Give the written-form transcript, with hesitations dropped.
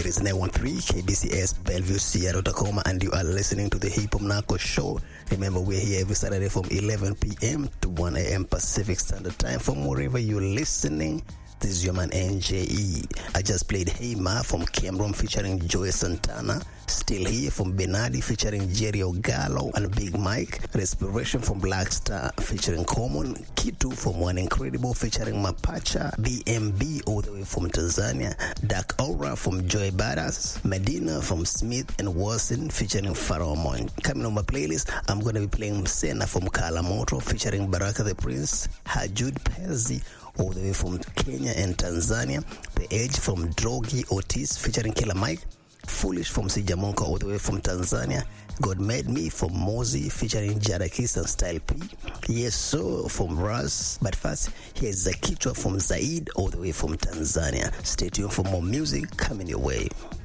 It is 913 KBCS Bellevue, Seattle, Tacoma, and you are listening to the Hip Hop Narco Show. Remember, we're here every Saturday from 11 p.m. to 1 a.m. Pacific Standard Time. From wherever you're listening, this is your man NJE. I just played Hey Ma from Cameron featuring Joey Santana. Still Here from Benadi featuring Jerry Ogallo and Big Mike. Respiration from Black Star featuring Common. Kitu from One Incredible featuring Mapacha. BMB all the way from Tanzania. Dark Aura from Joy Badass. Medina from Smith and Wilson featuring Pharaoh Mon. Coming on my playlist, I'm going to be playing Msena from Kalamoto featuring Baraka the Prince. Hajud Perzi all the way from Kenya and Tanzania. The Edge from Drogi Otis featuring Killer Mike. Foolish from Sijamonka all the way from Tanzania. God Made Me from Mozi featuring Jadakis and Style P. Yes So from Raz. But first, here's Zakichwa from Zaid all the way from Tanzania. Stay tuned for more music coming your way.